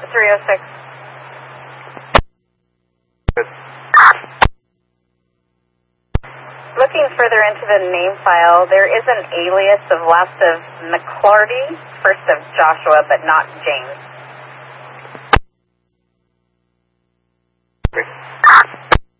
306. Good. Looking further into the name file, there is an alias of last of McClarty, first of Joshua, but not James. Okay.